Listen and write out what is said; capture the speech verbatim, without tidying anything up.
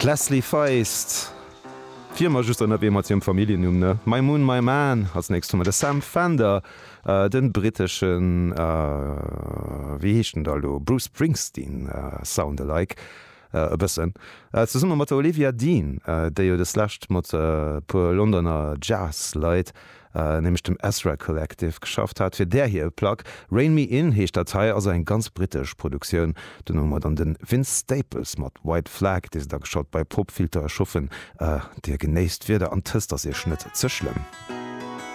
Leslie Feist. Viermal just an der mat Familiennum ne. My Moon, My Man als nächst der Sam Fender, äh, den britischen äh, wie hechten da lo Bruce Springsteen äh, Soundalike. Uh, bëssen. Uh, ze summe mat Olivia Dean, uh, déi jo deslächt mat uh, pu Londoner Jazz Leiit, uh, nämlich dem Ezra Collective geschafft hat, fir der hier e Plug. Rain Me In heecht Datei as eng ganz britisch Produktionioun, den nummer an den Vince Staples mat White Flag, dé da geschott bei Popfilter erschuffen, uh, Dir genéist wieder an Test as e Schnitt ze schlimm.